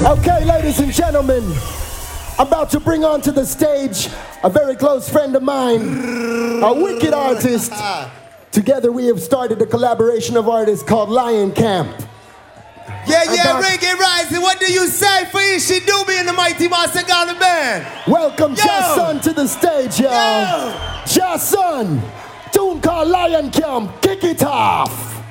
Okay, ladies and gentlemen, I'm about to bring onto the stage a very close friend of mine, a wicked artist. Together we have started a collaboration of artists called Lion Camp. Yeah, Reggae Rising, what do you say for Ishi Doobie and the Mighty Master Garland Band? Welcome Jason to the stage, y'all. Jason, tune called Lion Camp, kick it off.